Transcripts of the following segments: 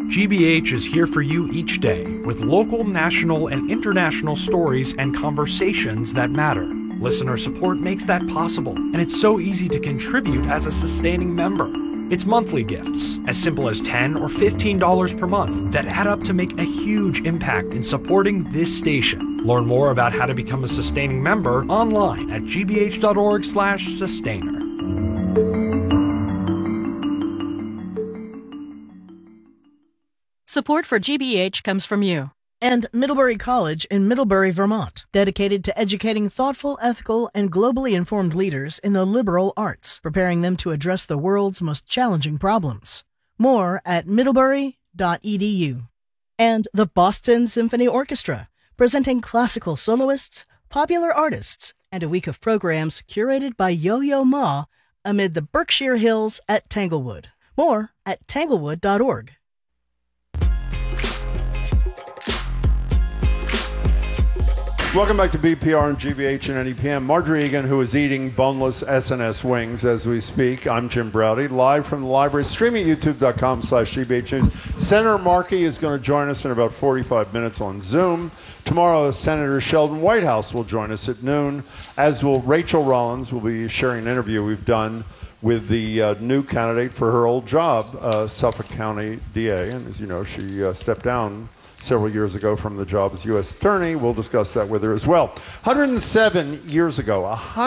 GBH is here for you each day with local, national, and international stories and conversations that matter. Listener support makes that possible, and it's so easy to contribute as a sustaining member. It's monthly gifts, as simple as $10 or $15 per month, that add up to make a huge impact in supporting this station. Learn more about how to become a sustaining member online at gbh.org/sustainer. Support for GBH comes from you. And Middlebury College in Middlebury, Vermont, dedicated to educating thoughtful, ethical, and globally informed leaders in the liberal arts, preparing them to address the world's most challenging problems. More at middlebury.edu. And the Boston Symphony Orchestra, presenting classical soloists, popular artists, and a week of programs curated by Yo-Yo Ma amid the Berkshire Hills at Tanglewood. More at tanglewood.org. Welcome back to BPR and GBH and NEPM. Marjorie Egan, who is eating boneless SNS wings as we speak. I'm Jim Browdy, live from the library, streaming at youtube.com/GBH News. Senator Markey is going to join us in about 45 minutes on Zoom. Tomorrow, Senator Sheldon Whitehouse will join us at noon, as will Rachel Rollins. Will be sharing an interview we've done with the new candidate for her old job, Suffolk County DA. And as you know, she stepped down several years ago from the job as U.S. Attorney. We'll discuss that with her as well. 107 years ago,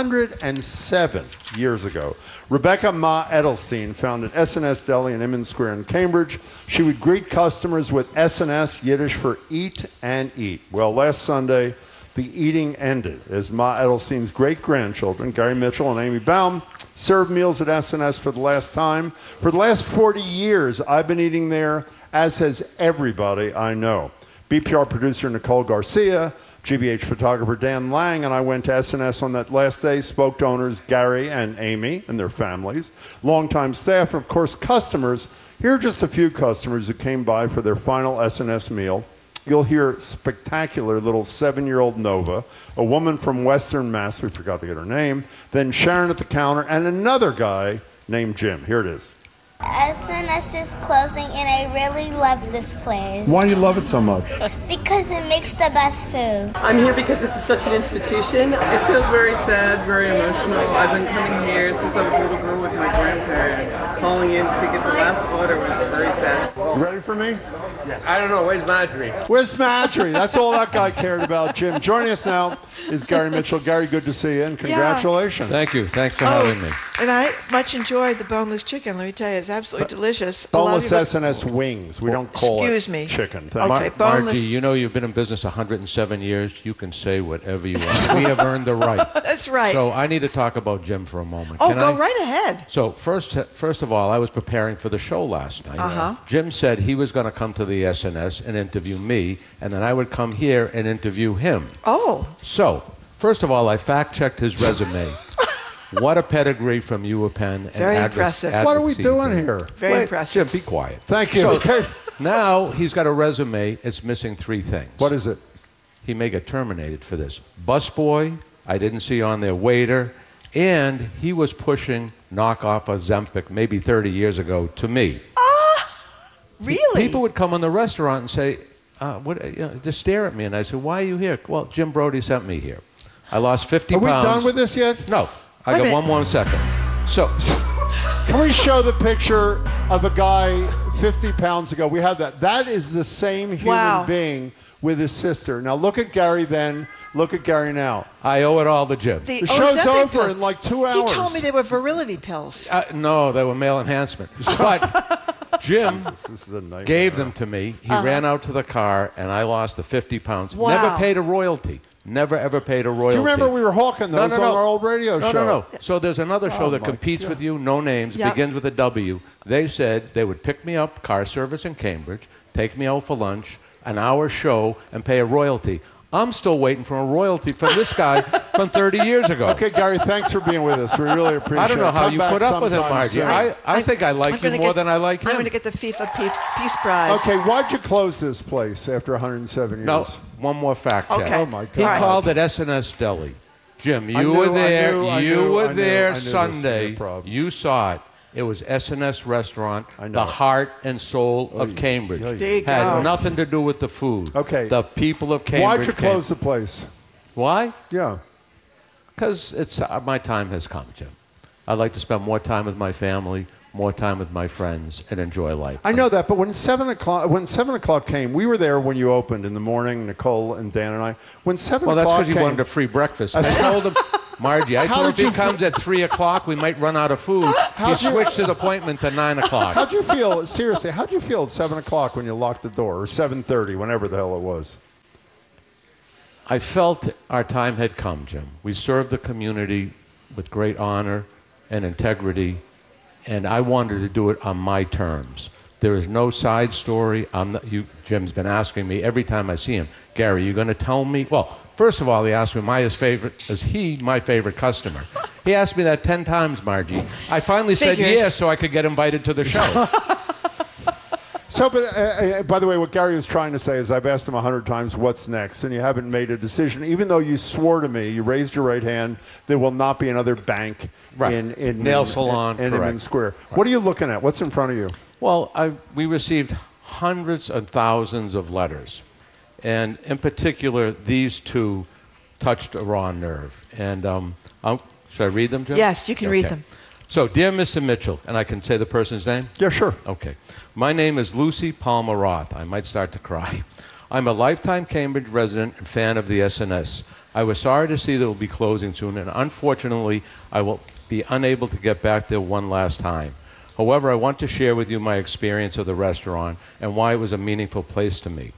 Rebecca Ma Edelstein founded SNS Deli in Emmons Square in Cambridge. She would greet customers with SNS, Yiddish for eat and eat. Well, last Sunday, the eating ended as Ma Edelstein's great-grandchildren, Gary Mitchell and Amy Baum, served meals at SNS for the last time. For the last 40 years, I've been eating there, as has everybody I know. BPR producer Nicole Garcia, GBH photographer Dan Lang, and I went to SNS on that last day, spoke to owners Gary and Amy and their families, longtime staff, and of course customers. Here are just a few customers who came by for their final SNS meal. You'll hear spectacular little 7-year-old Nova, a woman from Western Mass, we forgot to get her name, then Sharon at the counter, and another guy named Jim. Here it is. SNS is closing and I really love this place. Why do you love it so much? Because it makes the best food. I'm here because this is such an institution. It feels very sad, very emotional. I've been coming here since I was a little girl with my grandparents. Calling in to get the last order was very sad. You ready for me? Yes. I don't know. Where's Marjorie? Where's Marjorie? That's all that guy cared about, Jim. Joining us now is Gary Mitchell. Gary, good to see you, and congratulations. Thank you. Thanks for having me. And I much enjoyed the boneless chicken. Let me tell you, it's absolutely delicious. Boneless SNS wings. We don't call it chicken. Okay, Margie, you know you've been in business 107 years. You can say whatever you want. We have earned the right. That's right. So I need to talk about Jim for a moment. Oh, go right ahead. So first of all, I was preparing for the show last night. Jim said he was going to come to the SNS and interview me, and then I would come here and interview him. Oh. So, first of all, I fact-checked his resume. What a pedigree from UPenn. Very impressive. What are we doing here? Very impressive. Jim, be quiet. Thank you. So, okay. Now he's got a resume. It's missing 3 things. What is it? He may get terminated for this. Busboy, I didn't see on there. Waiter, and he was pushing knockoff Ozempic maybe 30 years ago to me. Really? People would come in the restaurant and say, just stare at me. And I said, why are you here? Well, Jim Brody sent me here. I lost 50 pounds. Are we done with this yet? No. I got one more second. So, can we show the picture of a guy 50 pounds ago? We have that. That is the same human being with his sister. Now look at Gary then. Look at Gary now. I owe it all to Jim. The show's over in like 2 hours. You told me they were virility pills. No, they were male enhancement. But Jim gave them to me. He ran out to the car, and I lost the 50 pounds. Wow. Never paid a royalty. Never, ever paid a royalty. Do you remember we were hawking those on our old radio show? No. So there's another show that competes with you, no names, begins with a W. They said they would pick me up, car service in Cambridge, take me out for lunch, an hour show, and pay a royalty. I'm still waiting for a royalty from this guy from 30 years ago. Okay, Gary, thanks for being with us. We really appreciate it. I don't know how you put up with him, Margie. I think I like you more than I like him. I'm going to get the FIFA Peace Prize. Okay, why'd you close this place after 107 years? No, one more fact check. Okay. Oh, my God. He called it SNS Deli. Jim, you were there. You were there Sunday. You saw it. It was S&S Restaurant, I know. the heart and soul of Cambridge. There you Had go. nothing to do with the food. Okay. The people of Cambridge. Why'd you close the place? Why? Yeah. Because it's my time has come, Jim. I'd like to spend more time with my family, more time with my friends, and enjoy life. I know that, but when 7 o'clock came, we were there when you opened in the morning, Nicole and Dan and I. When 7 Well, that's o'clock because came, you wanted a free breakfast. I told him, Margie, I How told him if did he you comes at 3 o'clock, we might run out of food. He switched his appointment to 9 o'clock. How'd you feel, seriously, how'd you feel at 7 o'clock when you locked the door, or 7:30, whenever the hell it was? I felt our time had come, Jim. We served the community with great honor and integrity, and I wanted to do it on my terms. There is no side story. Jim's been asking me every time I see him, Gary, you going to tell me? Well, first of all, he asked me, is he my favorite customer? He asked me that 10 times, Margie. I finally said yes so I could get invited to the show. So, but by the way, what Gary was trying to say is I've asked him 100 times what's next, and you haven't made a decision. Even though you swore to me, you raised your right hand, there will not be another bank in nail salon in Inman Square. Right. What are you looking at? What's in front of you? Well, we received hundreds and thousands of letters, and in particular, these two touched a raw nerve. And should I read them, Jim? Yes, you can read them. So, dear Mr. Mitchell, and I can say the person's name? Yeah, sure. Okay. My name is Lucy Palmer Roth. I might start to cry. I'm a lifetime Cambridge resident and fan of the S&S. I was sorry to see that it will be closing soon, and unfortunately, I will be unable to get back there one last time. However, I want to share with you my experience of the restaurant and why it was a meaningful place to me.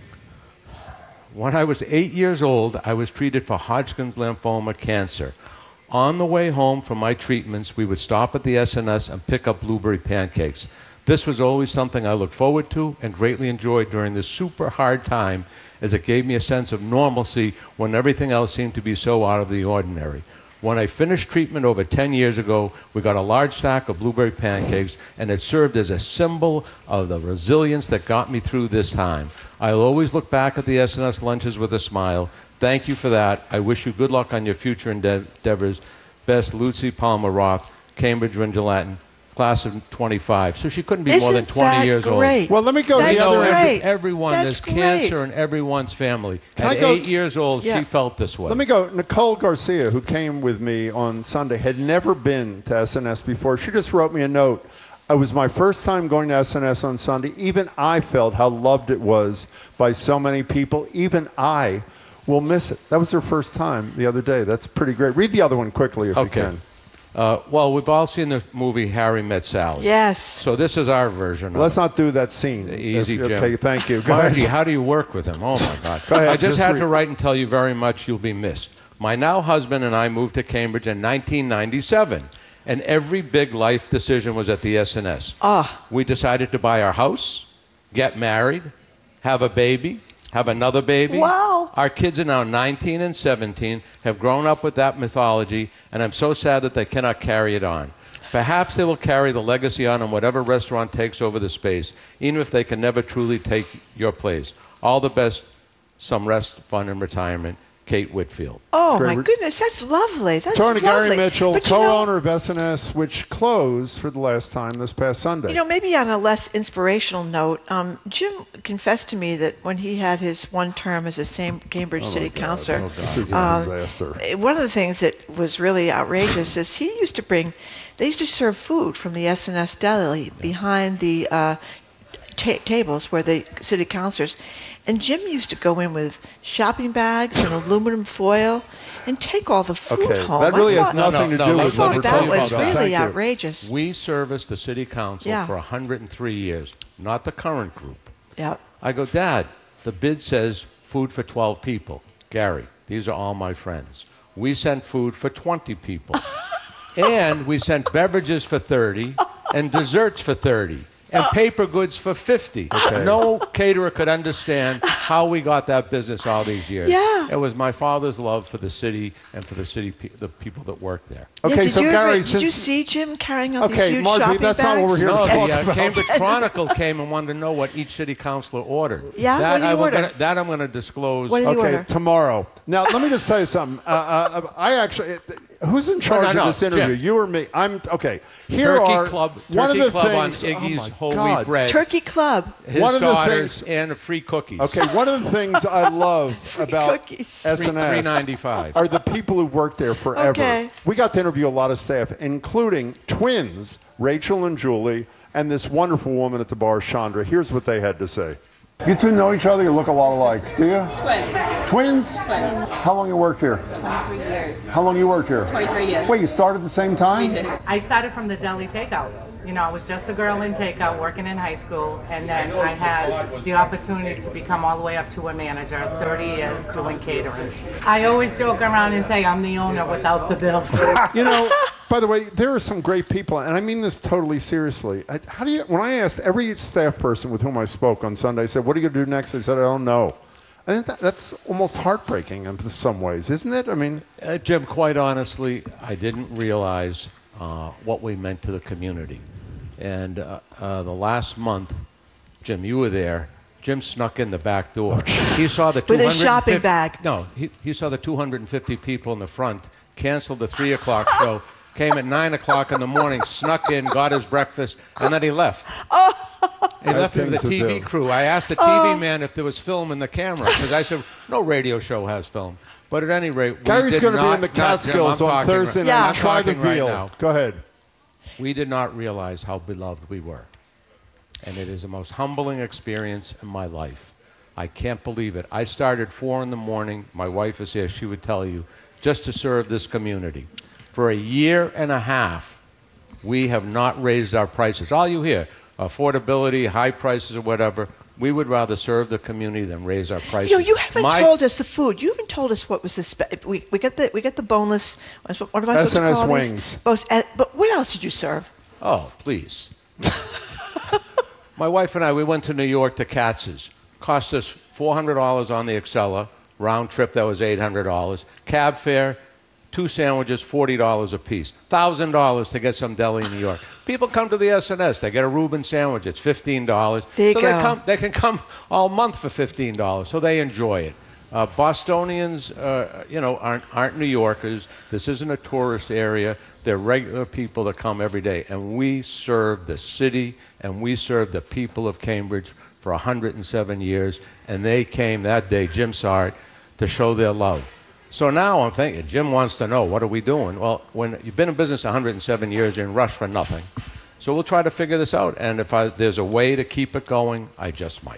When I was 8 years old, I was treated for Hodgkin's lymphoma cancer. On the way home from my treatments, we would stop at the S&S and pick up blueberry pancakes. This was always something I looked forward to and greatly enjoyed during this super hard time, as it gave me a sense of normalcy when everything else seemed to be so out of the ordinary. When I finished treatment over 10 years ago, we got a large stack of blueberry pancakes, and it served as a symbol of the resilience that got me through this time. I'll always look back at the S&S lunches with a smile. Thank you for that. I wish you good luck on your future endeavors. Best, Lucy Palmer Roth, Cambridge Windsor Latin, class of 25. So she couldn't be more than 20 years old. Well, let me go to the other end. Everyone, there's cancer in everyone's family. At 8 years old, she felt this way. Let me go. Nicole Garcia, who came with me on Sunday, had never been to S&S before. She just wrote me a note. It was my first time going to S&S on Sunday. Even I felt how loved it was by so many people. Even I will miss it. That was her first time the other day. That's pretty great. Read the other one quickly if you can. Well, we've all seen the movie Harry Met Sally. Yes. So this is our version of Let's not do that scene. Easy, Jim. Okay, thank you. Go Margie, ahead. how do you work with him? Oh, my God. Go ahead. I just had to write and tell you very much you'll be missed. My now husband and I moved to Cambridge in 1997, and every big life decision was at the S&S. We decided to buy our house, get married, have a baby, have another baby. Wow. Our kids are now 19 and 17, have grown up with that mythology, and I'm so sad that they cannot carry it on. Perhaps they will carry the legacy on in whatever restaurant takes over the space, even if they can never truly take your place. All the best, some rest, fun, and retirement. Kate Whitfield. Oh, my goodness, that's lovely. That's Attorney lovely. Gary Mitchell, But co-owner of S&S, which closed for the last time this past Sunday. You know, maybe on a less inspirational note, Jim confessed to me that when he had his one term as a same Cambridge City Councilor, This is a disaster. one of the things that was really outrageous is they used to serve food from the S&S deli behind the tables where the city councilors, and Jim used to go in with shopping bags and aluminum foil and take all the food home. That really has nothing to do with I thought that was Thank really you. outrageous. We serviced the city council for 103 years, not the current group. Yep. I go, Dad, the bid says food for 12 people. Gary, these are all my friends. We sent food for 20 people. And we sent beverages for 30 and desserts for 30. And paper goods for 50. No caterer could understand how we got that business all these years. Yeah. It was my father's love for the city and for the city, the people that work there. Okay, so Gary, did you see Jim carrying out these huge Margie, shopping that's bags? not what we're here to No, talk the about. Cambridge Chronicle came and wanted to know what each city councilor ordered. Yeah, what did he order? That I'm going to disclose. What did he order? Tomorrow. Now, let me just tell you something. I actually, Who's in charge of this interview? Jim. You or me? I'm okay. Here Turkey are Club, one of Turkey the Club things. on Iggy's oh whole God. wheat bread. Turkey Club. His One of the daughters things- and free cookies. Okay, one of the things I love about cookies. SNS $3.95. are the people who've worked there forever. Okay. We got to interview a lot of staff, including twins, Rachel and Julie, and this wonderful woman at the bar, Chandra. Here's what they had to say. You two know each other? You look a lot alike, do you? Twins. Twins? Twins. How long you worked here? 23 years. How long you worked here? 23 years. Wait, you started at the same time? We did. I started from the deli takeout. You know, I was just a girl in takeout working in high school, and then I had the opportunity to become all the way up to a manager, 30 years doing catering. I always joke around and say I'm the owner without the bills. You know, by the way, there are some great people, and I mean this totally seriously. When I asked every staff person with whom I spoke on Sunday, I said, what are you going to do next? They said, I don't know. I think that's almost heartbreaking in some ways, isn't it? I mean, Jim, quite honestly, I didn't realize what we meant to the community. And the last month, Jim, you were there. Jim snuck in the back door. He saw the with his shopping bag. No, he saw the 250 people in the front, canceled the 3 o'clock show, came at 9 o'clock in the morning, snuck in, got his breakfast, and then he left. He left with the TV crew. I asked the TV man if there was film in the camera, because I said, no radio show has film. But at any rate, Gary's going to be in the Catskills on Thursday night. Try the veal. Right. Go ahead. We did not realize how beloved we were. And it is the most humbling experience in my life. I can't believe it. I started 4 in the morning. My wife is here. She would tell you, just to serve this community. For a year and a half, we have not raised our prices. All you hear, affordability, high prices or whatever, we would rather serve the community than raise our prices. You know, you haven't told us the food. You haven't told us what was the we get the boneless. What am I supposed to call SNS these? wings. But what else did you serve? Oh, please. My wife and I, we went to New York to Katz's. Cost us $400 on the Excella. Round trip, that was $800. Cab fare, 2 sandwiches, $40 a piece. $1,000 to get some deli in New York. People come to the SNS. They get a Reuben sandwich. It's $15. There you go. They can come all month for $15, so they enjoy it. Bostonians, aren't New Yorkers. This isn't a tourist area. They're regular people that come every day. And we serve the city, and we serve the people of Cambridge for 107 years. And they came that day, Jim saw it, to show their love. So now I'm thinking, Jim wants to know, what are we doing? Well, when you've been in business 107 years, you're in rush for nothing. So we'll try to figure this out. And if there's a way to keep it going, I just might.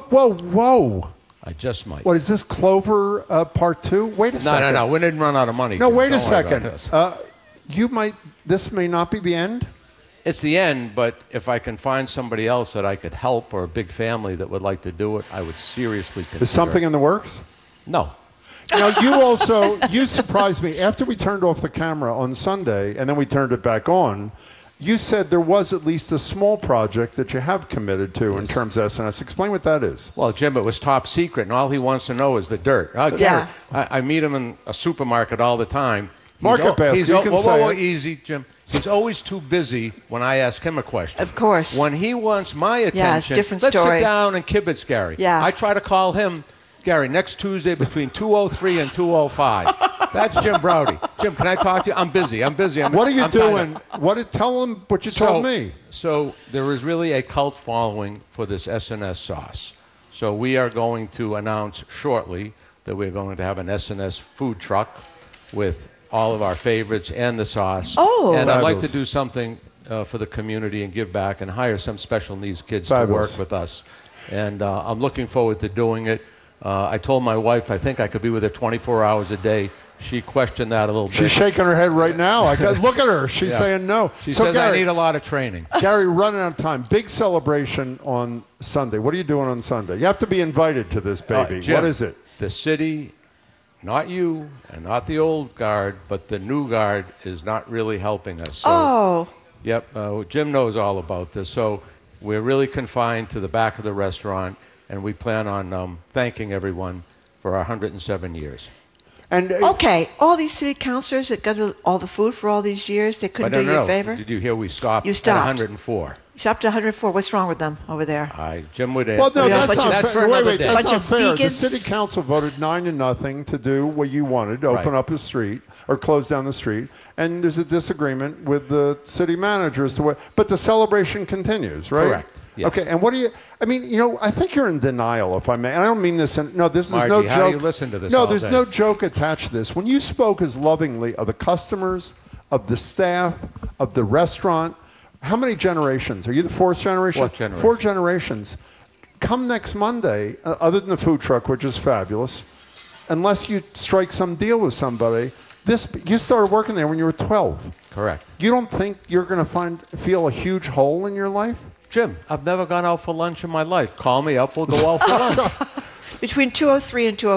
Whoa. I just might. What is this, Clover Part 2? Wait a second. No. We didn't run out of money. No, Jim. wait a Don't worry about second. this. This may not be the end? It's the end, but if I can find somebody else that I could help or a big family that would like to do it, I would seriously consider Is something in the works? No. You know, you surprised me. After we turned off the camera on Sunday and then we turned it back on, you said there was at least a small project that you have committed to in terms of SNS. Explain what that is. Well, Jim, it was top secret, and all he wants to know is the dirt. Gary, I meet him in a supermarket all the time. Market basket, you can say it. Easy, Jim. He's always too busy when I ask him a question. Of course. When he wants my attention, different let's story. sit down and kibitz, Gary. Yeah. I try to call him, Gary, next Tuesday between 2:03 and 2:05. That's Jim Browdy. Jim, can I talk to you? I'm busy. What are you doing? Tell him what you told me. So there is really a cult following for this SNS sauce. So we are going to announce shortly that we're going to have an SNS food truck with all of our favorites and the sauce. Oh, and I'd like fabulous. to do something for the community and give back and hire some special needs kids Fabulous. to work with us. And I'm looking forward to doing it. I told my wife I think I could be with her 24 hours a day. She questioned that a little bit. She's shaking her head right now. Look at her. She's saying no. She says, Gary, I need a lot of training. Gary, running out of time. Big celebration on Sunday. What are you doing on Sunday? You have to be invited to this, baby. Jim, what is it? The city, not you and not the old guard, but the new guard is not really helping us. So, Yep. Jim knows all about this. So we're really confined to the back of the restaurant, and we plan on thanking everyone for our 107 years. And Okay, all these city councilors that got all the food for all these years, they couldn't do you a favor? Did you hear we stopped, You stopped. at 104? You stopped at 104. What's wrong with them over there? Jim would Well, no, Yeah, that's bunch not of- fair. another Wait, day. that's Bunch not of fair. The vegans. city council voted 9-0 to do what you wanted, to open Right. up a street or close down the street. And there's a disagreement with the city manager as to what. But the celebration continues, right? Correct. Yes. Okay. And what do you? I mean, I think you're in denial, if I may. And I don't mean this. No, this is Margie, no joke. how do you listen to this No, all there's day? no joke attached to this. When you spoke as lovingly of the customers, of the staff, of the restaurant. How many generations? Are you the fourth generation? Fourth generation. 4 generations. Come next Monday, other than the food truck, which is fabulous, unless you strike some deal with somebody, you started working there when you were 12. Correct. You don't think you're going to feel a huge hole in your life? Jim, I've never gone out for lunch in my life. Call me up, we'll go out for lunch. Between 203 and